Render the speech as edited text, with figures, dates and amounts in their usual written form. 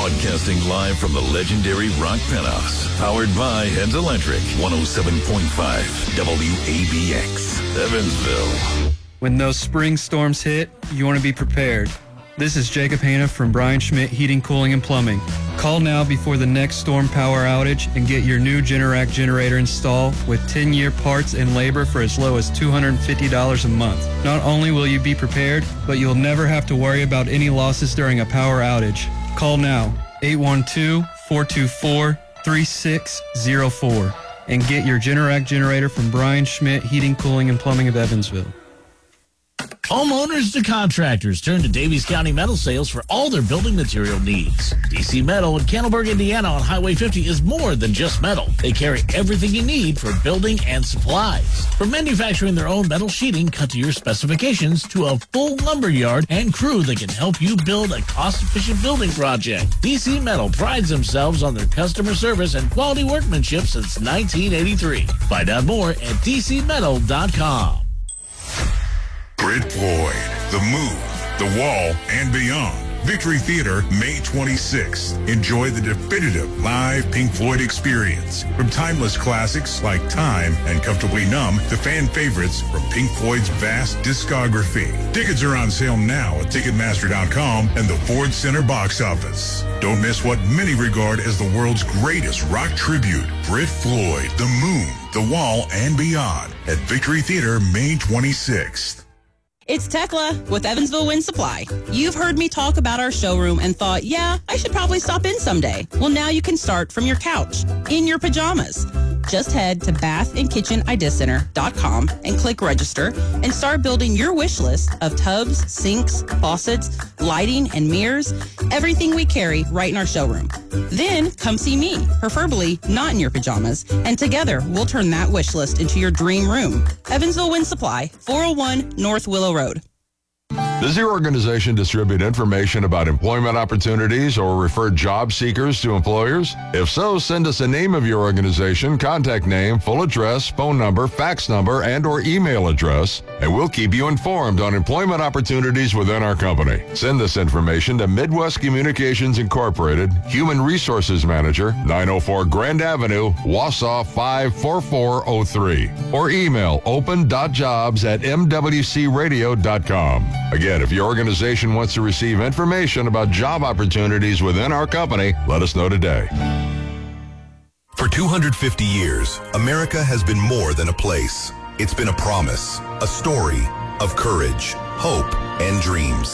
Broadcasting live from the legendary Rock Penthouse. Powered by Heads Electric. 107.5 WABX. Evansville. When those spring storms hit, you want to be prepared. This is Jacob Hanna from Brian Schmidt Heating, Cooling, and Plumbing. Call now before the next storm power outage and get your new Generac generator installed with 10-year parts and labor for as low as $250 a month. Not only will you be prepared, but you'll never have to worry about any losses during a power outage. Call now, 812-424-3604, and get your Generac generator from Brian Schmidt Heating, Cooling, and Plumbing of Evansville. Homeowners to contractors turn to Davies County Metal Sales for all their building material needs. DC Metal in Candleburg, Indiana on Highway 50 is more than just metal. They carry everything you need for building and supplies. From manufacturing their own metal sheeting cut to your specifications to a full lumber yard and crew that can help you build a cost-efficient building project. DC Metal prides themselves on their customer service and quality workmanship since 1983. Find out more at dcmetal.com. Brit Floyd, The Moon, The Wall, and Beyond. Victory Theater, May 26th. Enjoy the definitive live Pink Floyd experience. From timeless classics like Time and Comfortably Numb to fan favorites from Pink Floyd's vast discography. Tickets are on sale now at Ticketmaster.com and the Ford Center box office. Don't miss what many regard as the world's greatest rock tribute. Brit Floyd, The Moon, The Wall, and Beyond at Victory Theater, May 26th. It's Tekla with Evansville Wind Supply. You've heard me talk about our showroom and thought, yeah, I should probably stop in someday. Well, now you can start from your couch, in your pajamas. Just head to bathandkitchenideacenter.com and click register and start building your wish list of tubs, sinks, faucets, lighting, and mirrors, everything we carry right in our showroom. Then come see me, preferably not in your pajamas, and together we'll turn that wish list into your dream room. Evansville Wind Supply, 401 North Willow Road. Does your organization distribute information about employment opportunities or refer job seekers to employers? If so, send us a name of your organization, contact name, full address, phone number, fax number, and or email address, and we'll keep you informed on employment opportunities within our company. Send this information to Midwest Communications Incorporated, Human Resources Manager, 904 Grand Avenue, Wausau 54403, or email open.jobs@mwcradio.com. Again, if your organization wants to receive information about job opportunities within our company, let us know today. For 250 years, America has been more than a place. It's been a promise, a story of courage, hope, and dreams.